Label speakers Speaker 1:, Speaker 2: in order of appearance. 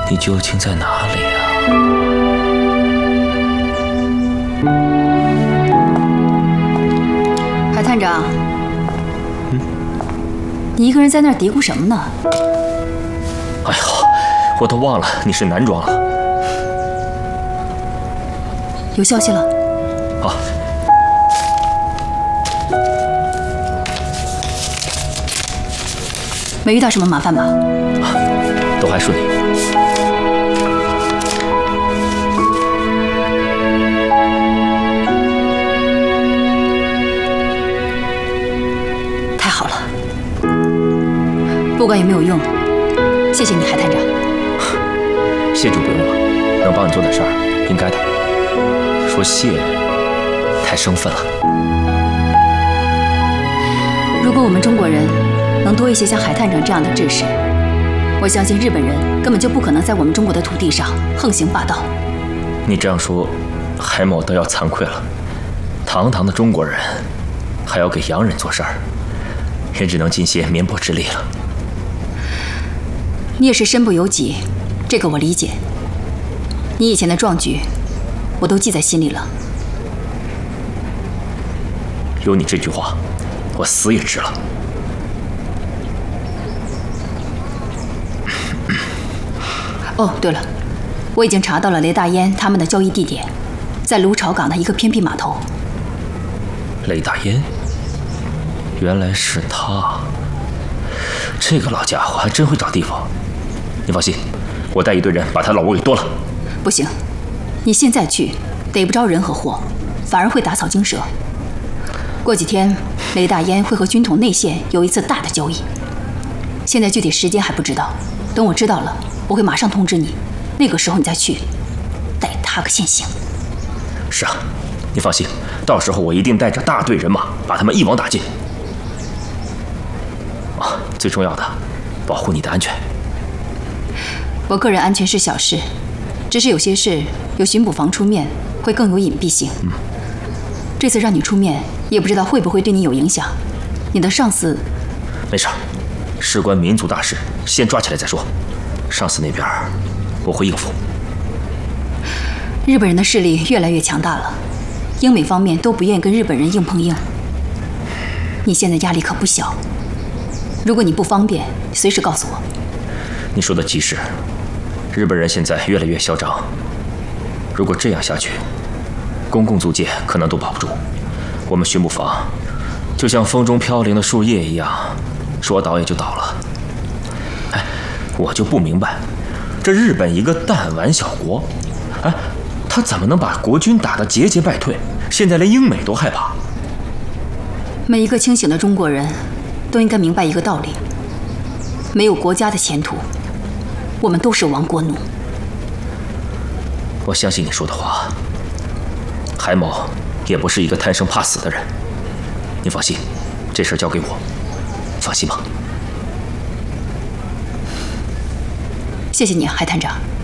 Speaker 1: 你究竟在哪里啊？
Speaker 2: 海探长，你一个人在那儿嘀咕什么呢？
Speaker 1: 哎呀，我都忘了你是男装了。
Speaker 2: 有消息了。
Speaker 1: 啊。
Speaker 2: 没遇到什么麻烦吧？
Speaker 1: 都还顺利。
Speaker 2: 太好了，不管有没有用，谢谢你，海探长。
Speaker 1: 谢就不用了，能帮你做点事儿，应该的。说谢，太生分了。
Speaker 2: 如果我们中国人 能多一些像海探长这样的志士，我相信日本人根本就不可能在我们中国的土地上横行霸道。
Speaker 1: 你这样说，海某都要惭愧了。堂堂的中国人，还要给洋人做事儿，也只能尽些绵薄之力了。
Speaker 2: 你也是身不由己，这个我理解。你以前的壮举，我都记在心里了。
Speaker 1: 有你这句话，我死也值了。
Speaker 2: 哦，对了，我已经查到了雷大烟他们的交易地点，在芦潮港的一个偏僻码头。
Speaker 1: 雷大烟，原来是他。这个老家伙还真会找地方。你放心，我带一队人把他老窝给剁了。
Speaker 2: 不行，你现在去逮不着人和货，反而会打草惊蛇。过几天，雷大烟会和军统内线有一次大的交易，现在具体时间还不知道，等我知道了， 我会马上通知你，那个时候你再去，逮他个现行。
Speaker 1: 是啊，你放心，到时候我一定带着大队人马把他们一网打尽。啊，最重要的，保护你的安全。
Speaker 2: 我个人安全是小事，只是有些事由巡捕房出面会更有隐蔽性。这次让你出面，也不知道会不会对你有影响。你的上司……
Speaker 1: 没事，事关民族大事，先抓起来再说。 上司那边，我会应付。
Speaker 2: 日本人的势力越来越强大了，英美方面都不愿意跟日本人硬碰硬。你现在压力可不小，如果你不方便，随时告诉我。
Speaker 1: 你说的极是，日本人现在越来越嚣张，如果这样下去，公共租界可能都保不住。我们巡捕房就像风中飘零的树叶一样，说倒也就倒了。 我就不明白，这日本一个弹丸小国，哎，他怎么能把国军打得节节败退？现在连英美都害怕。
Speaker 2: 每一个清醒的中国人都应该明白一个道理：没有国家的前途，我们都是亡国奴。
Speaker 1: 我相信你说的话，海某也不是一个贪生怕死的人。你放心，这事交给我，放心吧。
Speaker 2: 谢谢你啊，海探长。